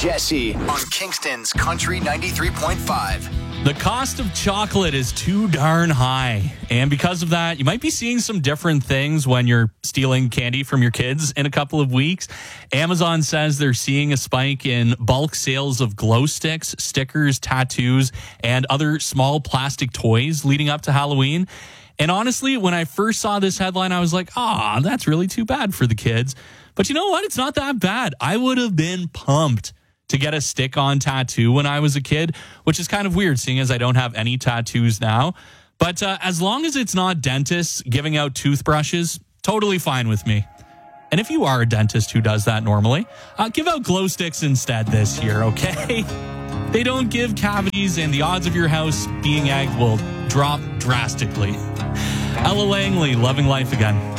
Jesse on Kingston's Country 93.5. The cost of chocolate is too darn high. And because of that, you might be seeing some different things when you're stealing candy from your kids in a couple of weeks. Amazon says they're seeing a spike in bulk sales of glow sticks, stickers, tattoos, and other small plastic toys leading up to Halloween. And honestly, when I first saw this headline, I was like, that's really too bad for the kids. But you know what? It's not that bad. I would have been pumped to get a stick-on tattoo when I was a kid, which is kind of weird seeing as I don't have any tattoos now. But as long as it's not dentists giving out toothbrushes, totally fine with me. And if you are a dentist who does that normally, give out glow sticks instead this year, okay? They don't give cavities, and the odds of your house being egged will drop drastically. Ella Langley, Loving Life Again.